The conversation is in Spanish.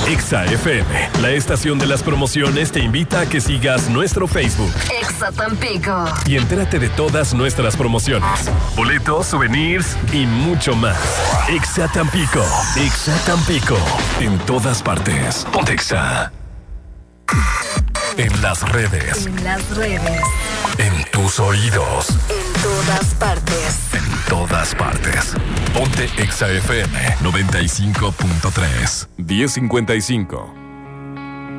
Exa FM, la estación de las promociones, te invita a que sigas nuestro Facebook. Exa Tampico. Y entérate de todas nuestras promociones, boletos, souvenirs y mucho más. Exa Tampico. Exa Tampico. En todas partes. Ponte Exa. En las redes. En las redes. En tus oídos. En todas partes. En todas partes. Ponte Exa FM 95.3. 10:55.